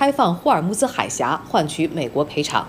开放霍尔木兹海峡，换取美国赔偿。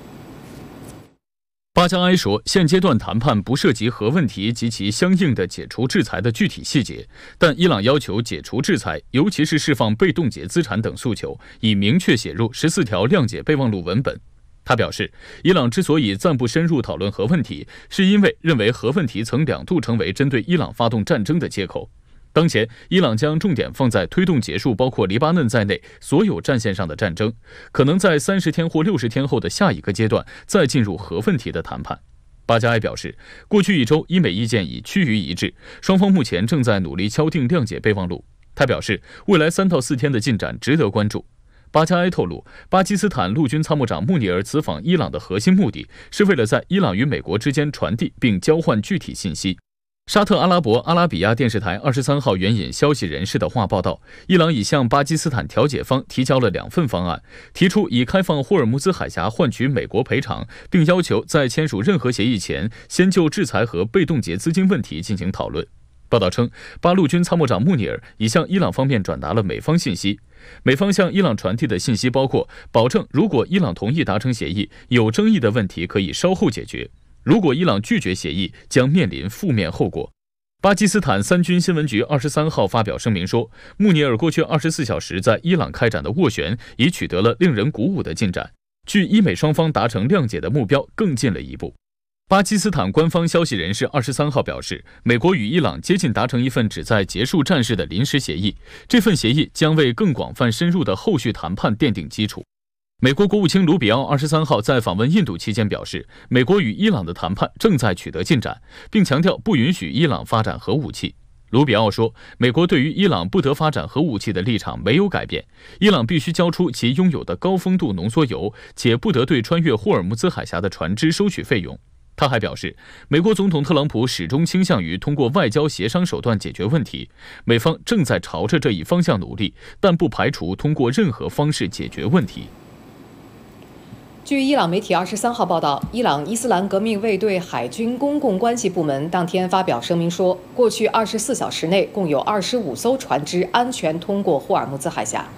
巴加埃说，现阶段谈判不涉及核问题及其相应的解除制裁的具体细节，但伊朗要求解除制裁，尤其是释放被冻结资产等诉求，已明确写入14条谅解备忘录文本。他表示，伊朗之所以暂不深入讨论核问题，是因为认为核问题曾2度成为针对伊朗发动战争的借口。当前，伊朗将重点放在推动结束包括黎巴嫩在内所有战线上的战争，可能在30天或60天后的下一个阶段再进入核问题的谈判。巴加埃表示，过去1周伊美意见已趋于一致，双方目前正在努力敲定谅解备忘录。他表示，未来3到4天的进展值得关注。巴加埃透露，巴基斯坦陆军参谋长穆尼尔此访伊朗的核心目的是为了在伊朗与美国之间传递并交换具体信息。沙特阿拉伯阿拉比亚电视台23号援引消息人士的话报道，伊朗已向巴基斯坦调解方提交了2份方案，提出以开放霍尔木兹海峡换取美国赔偿，并要求在签署任何协议前，先就制裁和被冻结资金问题进行讨论。报道称，巴陆军参谋长穆尼尔已向伊朗方面转达了美方信息，美方向伊朗传递的信息包括保证，如果伊朗同意达成协议，有争议的问题可以稍后解决。如果伊朗拒绝协议，将面临负面后果。巴基斯坦3军新闻局23号发表声明说，穆尼尔过去24小时在伊朗开展的斡旋已取得了令人鼓舞的进展，距伊美双方达成谅解的目标更近了一步。巴基斯坦官方消息人士23号表示，美国与伊朗接近达成一份旨在结束战事的临时协议，这份协议将为更广泛深入的后续谈判奠定基础。美国国务卿卢比奥23号在访问印度期间表示，美国与伊朗的谈判正在取得进展，并强调不允许伊朗发展核武器。卢比奥说，美国对于伊朗不得发展核武器的立场没有改变，伊朗必须交出其拥有的高丰度浓缩铀，且不得对穿越霍尔木兹海峡的船只收取费用。他还表示，美国总统特朗普始终倾向于通过外交协商手段解决问题，美方正在朝着这一方向努力，但不排除通过任何方式解决问题。 据伊朗媒体23号报道，伊朗伊斯兰革命卫队海军公共关系部门当天发表声明说，过去24小时内共有25艘船只安全通过霍尔木兹海峡。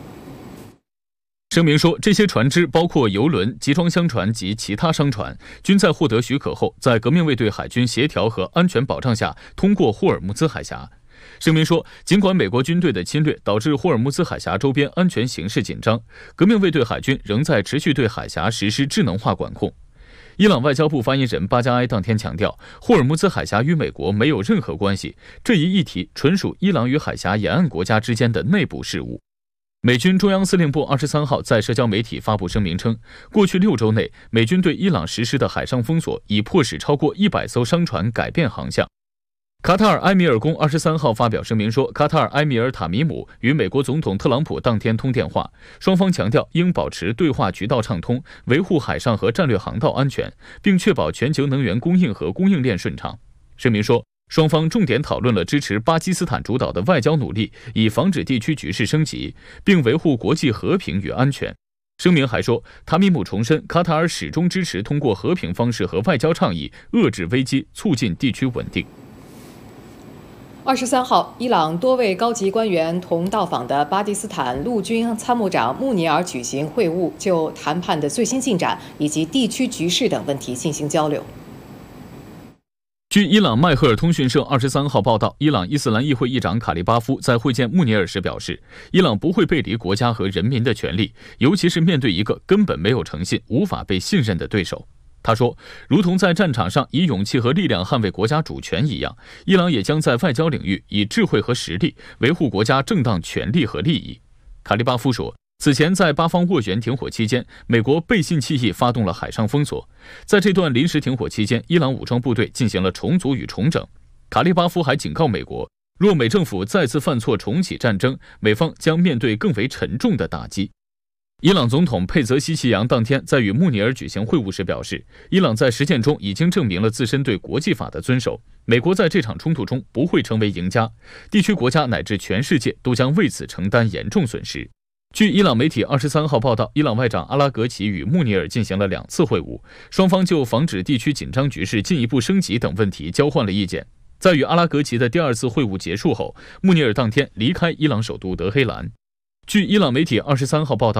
声明说，这些船只包括油轮、集装箱船及其他商船，均在获得许可后，在革命卫队海军协调和安全保障下通过霍尔木兹海峡。声明说，尽管美国军队的侵略导致霍尔木兹海峡周边安全形势紧张，革命卫队海军仍在持续对海峡实施智能化管控。伊朗外交部发言人巴加埃当天强调，霍尔木兹海峡与美国没有任何关系，这一议题纯属伊朗与海峡沿岸国家之间的内部事务。美军中央司令部23号在社交媒体发布声明称，过去6周内，美军对伊朗实施的海上封锁已迫使超过100艘商船改变航向。卡塔尔埃米尔宫23号发表声明说，卡塔尔埃米尔塔米姆与美国总统特朗普当天通电话，双方强调应保持对话渠道畅通，维护海上和战略航道安全，并确保全球能源供应和供应链顺畅。声明说，双方重点讨论了支持巴基斯坦主导的外交努力，以防止地区局势升级，并维护国际和平与安全。声明还说，塔米姆重申卡塔尔始终支持通过和平方式和外交倡议遏制危机，促进地区稳定。 23号，伊朗多位高级官员同到访的巴基斯坦陆军参谋长穆尼尔举行会晤，就谈判的最新进展以及地区局势等问题进行交流。 据伊朗迈赫尔通讯社23号报道，伊朗伊斯兰议会议长卡利巴夫在会见穆尼尔时表示，伊朗不会背离国家和人民的权利，尤其是面对一个根本没有诚信、无法被信任的对手。他说，如同在战场上以勇气和力量捍卫国家主权一样，伊朗也将在外交领域以智慧和实力维护国家正当权利和利益。卡利巴夫说，此前在巴方斡旋停火期间，美国背信弃义发动了海上封锁。在这段临时停火期间，伊朗武装部队进行了重组与重整。卡利巴夫还警告美国，若美政府再次犯错重启战争，美方将面对更为沉重的打击。伊朗总统佩泽西奇扬当天在与穆尼尔举行会晤时表示，伊朗在实践中已经证明了自身对国际法的遵守，美国在这场冲突中不会成为赢家，地区国家乃至全世界都将为此承担严重损失。据伊朗媒体23号报道，伊朗外长阿拉格齐与穆尼尔进行了2次会晤，双方就防止地区紧张局势进一步升级等问题交换了意见。在与阿拉格齐的第2次会晤结束后，穆尼尔当天离开伊朗首都德黑兰。据伊朗媒体23号报道，